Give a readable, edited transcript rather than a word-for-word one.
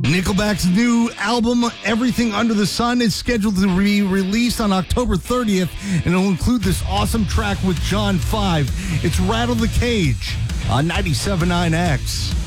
Nickelback's new album, Everything Under the Sun, is scheduled to be released on October 30th, and it'll include this awesome track with John 5. It's Rattle the Cage on 97.9 X.